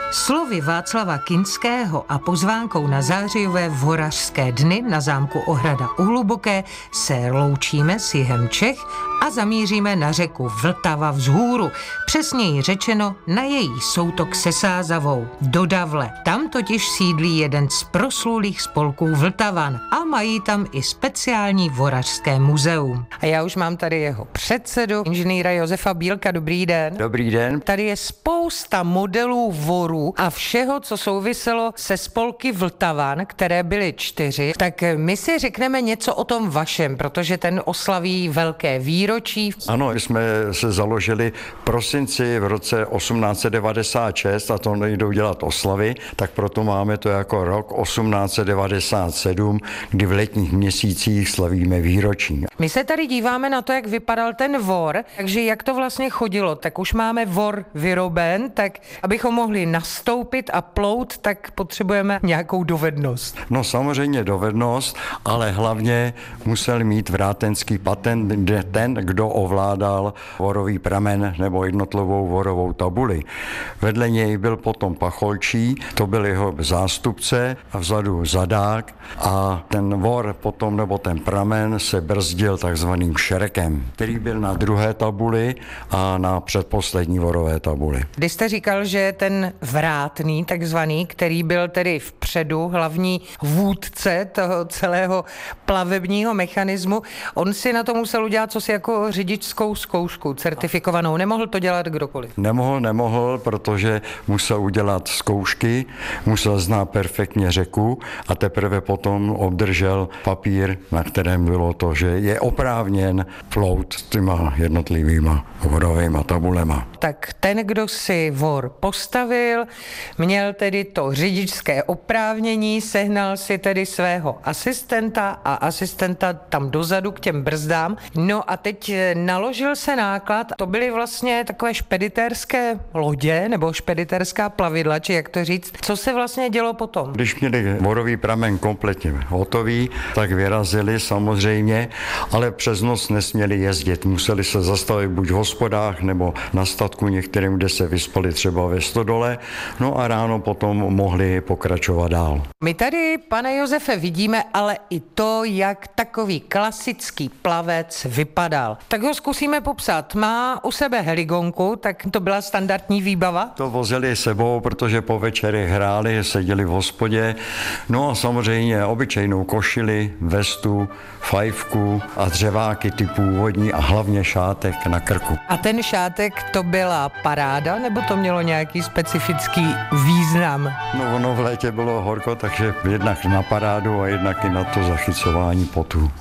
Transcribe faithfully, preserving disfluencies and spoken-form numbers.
Slovy Václava Kinského a pozvánkou na zářijové vorařské dny na zámku Ohrada u Hluboké se loučíme s jihem Čech a zamíříme na řeku Vltava vzhůru, přesněji řečeno na její soutok se Sázavou, do Davle. Tam totiž sídlí jeden z proslulých spolků Vltavan a mají tam i speciální vorařské muzeum. A já už mám tady jeho předsedu, inženýra Josefa Bílka. Dobrý den. Dobrý den. Tady je spousta modelů vorů a všeho, co souviselo se spolky Vltavan, které byly čtyři. Tak my si řekneme něco o tom vašem, protože ten oslaví velké výročí. Ano, my jsme se založili v prosinci v roce osmnáct set devadesát šest a to nejdou dělat oslavy, tak proto máme to jako rok osmnáct set devadesát sedm, kdy v letních měsících slavíme výročí. My se tady díváme na to, jak vypadal ten vor, takže jak to vlastně chodilo. Tak už máme vor vyroben, tak abychom mohli nastoupit a plout, tak potřebujeme nějakou dovednost. No samozřejmě dovednost, ale hlavně musel mít vrátenský patent, kde ten, kdo ovládal vorový pramen nebo jednotlivou vorovou tabuli. Vedle něj byl potom pacholčí, to byl jeho zástupce a vzadu zadák a ten vor potom nebo ten pramen se brzdil takzvaným šrekem, který byl na druhé tabuli a na předposlední vorové tabuli. Když jste říkal, že ten vrátný takzvaný, který byl tedy vpředu, hlavní vůdce toho celého plavebního mechanismu, on si na to musel udělat cosi jako řidičskou zkoušku, certifikovanou. Nemohl to dělat kdokoliv. Nemohl, nemohl, protože musel udělat zkoušky, musel znát perfektně řeku a teprve potom obdržel papír, na kterém bylo to, že je oprávněn plout s těma jednotlivýma vorovýma tabulema. Tak ten, kdo si vor postavil, měl tedy to řidičské oprávnění, sehnal si tedy svého asistenta a asistenta tam dozadu k těm brzdám. No a teď naložil se náklad, to byly vlastně takové špeditérské lodě nebo špediterská plavidla, či jak to říct. Co se vlastně dělo potom? Když měli vorový pramen kompletně hotový, tak vyrazili samozřejmě, ale přes noc nesměli jezdit. Museli se zastavit buď v hospodách nebo na statku některým, kde se vyspali třeba ve stodole, no a ráno potom mohli pokračovat dál. My tady, pane Josefe, vidíme ale i to, jak takový klasický plavec vypadal. Tak ho zkusíme popsat. Má u sebe heligonku, tak to byla standardní výbava? To vozili sebou, protože po večeri hráli, seděli v hospodě, no a samozřejmě obyčejnou košili, vestu, fajfku a dřeváky ty původní a hlavně šátek na krku. A ten šátek, to byla paráda, nebo to mělo nějaký specifický význam? No ono v létě bylo horko, takže jednak na parádu a jednak i na to zachycování potu.